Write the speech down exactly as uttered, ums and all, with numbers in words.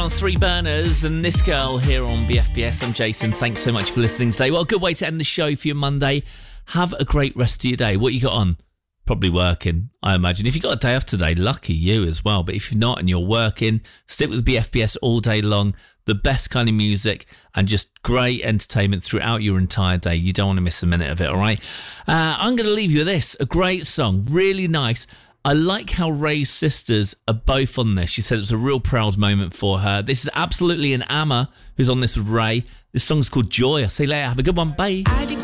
on Three Burners and this girl here on B F B S. I'm Jason. Thanks so much for listening today. Well, a good way to end the show for your Monday. Have a great rest of your day. What you got on? Probably working, I imagine. If you got a day off today, lucky you as well. But if you're not and you're working, stick with B F B S all day long. The best kind of music and just great entertainment throughout your entire day. You don't want to miss a minute of it, all right? Uh, I'm going to leave you with this. A great song, really nice. I like how Ray's sisters are both on this. She said it was a real proud moment for her. This is absolutely an Amma who's on this with Ray. This song's called Joy. I'll see you later. Have a good one. Bye.